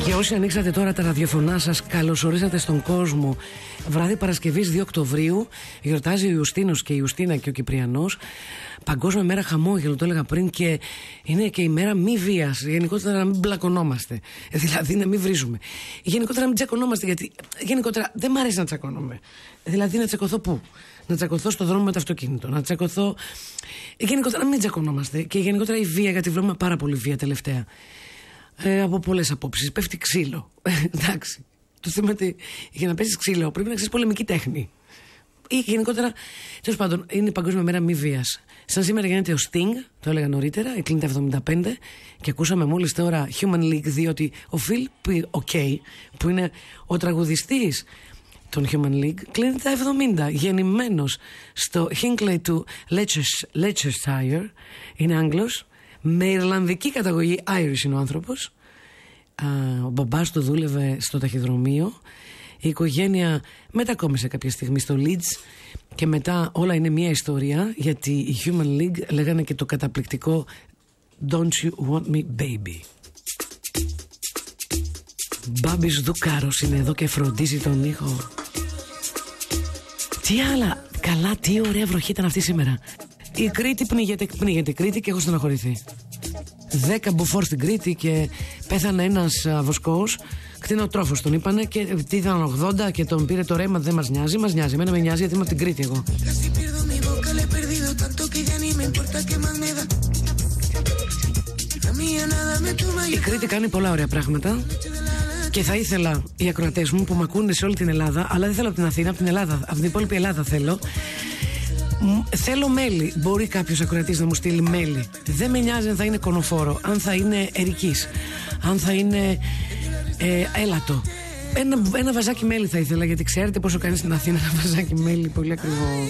Για όσοι ανοίξατε τώρα τα ραδιοφωνά σας, καλωσορίσατε στον κόσμο. Βράδυ Παρασκευής 2 Οκτωβρίου γιορτάζει ο Ιουστίνος και η Ιουστίνα και ο Κυπριανός. Παγκόσμια μέρα χαμόγελο, το έλεγα πριν, και είναι και η μέρα μη βίας. Γενικότερα να μην μπλακωνόμαστε. Δηλαδή να μην βρίζουμε. Γενικότερα να μην τσακωνόμαστε, γιατί γενικότερα δεν μ' αρέσει να τσακώνομαι. Δηλαδή να τσακωθώ πού? Να τσακωθώ στο δρόμο με το αυτοκίνητο. Να τσακωθώ. Γενικότερα να μην τσακωνόμαστε. Και γενικότερα η βία, γιατί βλέπουμε πάρα πολύ βία τελευταία. Από πολλές απόψεις. Πέφτει ξύλο. Εντάξει. Το θέμα είναι ότι για να πέσει ξύλο πρέπει να ξέρεις πολεμική τέχνη. Ή γενικότερα, τέλος πάντων, είναι η Παγκόσμια Μέρα Μη Βίας. Σαν σήμερα γίνεται ο Sting, το έλεγα νωρίτερα, κλείνει τα 75, και ακούσαμε μόλις τώρα Human League, διότι ο Phil OK, που είναι ο τραγουδιστής των Human League, κλείνει τα 70, γεννημένος στο Hinckley του Leicestershire, είναι Άγγλος, με Ιρλανδική καταγωγή, Irish είναι ο άνθρωπος. Ο μπαμπάς του δούλευε στο ταχυδρομείο. Η οικογένεια μετακόμισε κάποια στιγμή στο Leeds και μετά όλα είναι μια ιστορία, γιατί η Human League λέγανε και το καταπληκτικό Don't You Want Me Baby. Μπάμπης Δουκάρος είναι εδώ και φροντίζει τον ήχο. Τι άλλα, καλά, τι ωραία βροχή ήταν αυτή σήμερα. Η Κρήτη πνίγεται η Κρήτη και έχω στεναχωρηθεί. 10 μποφόρ στην Κρήτη και πέθανε ένας βοσκός, κτηνοτρόφος τον είπανε, και ήταν 80 και τον πήρε το ρέμα. Δεν μας νοιάζει, μας νοιάζει. Εμένα με νοιάζει, γιατί είμαι από την Κρήτη εγώ. Η Κρήτη κάνει πολλά ωραία πράγματα και θα ήθελα οι ακροατές μου που με ακούνε σε όλη την Ελλάδα, αλλά δεν θέλω από την Αθήνα, από την Ελλάδα, από την υπόλοιπη Ελλάδα θέλω μέλι. Μπορεί κάποιος ακροατής να μου στείλει μέλι. Δεν με νοιάζει αν θα είναι κονοφόρο, αν θα είναι ερικής, αν θα είναι έλατο. Ένα βαζάκι μέλι θα ήθελα, γιατί ξέρετε πόσο κάνει στην Αθήνα ένα βαζάκι μέλι, πολύ ακριβό.